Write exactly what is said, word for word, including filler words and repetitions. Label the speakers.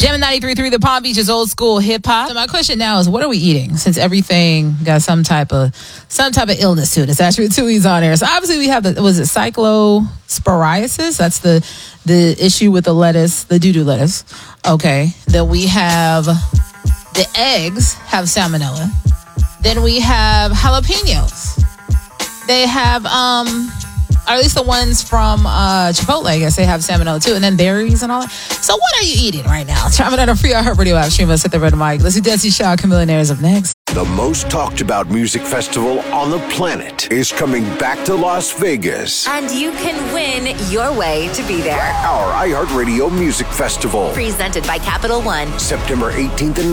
Speaker 1: Gem ninety-three point three, the Palm Beach is old school hip hop. So my question now is, what are we eating? Since everything got some type of some type of illness to it. It's actually two E's on there. So obviously we have the was it cyclosporiasis? That's the the issue with the lettuce, the doo-doo lettuce. Okay. Then we have the eggs have salmonella. Then we have jalapenos. They have um or at least the ones from uh, Chipotle, I guess they have salmonella too. And then berries and all that. So what are you eating right now? Chime in on a free iHeart Radio app. Stream us at the Red Mic. Let's do Desi Shaw, Chamillionaires up next.
Speaker 2: The most talked about music festival on the planet is coming back to Las Vegas.
Speaker 3: And you can win your way to be there.
Speaker 2: Our iHeart Radio Music Festival.
Speaker 3: Presented by Capital One.
Speaker 2: September eighteenth and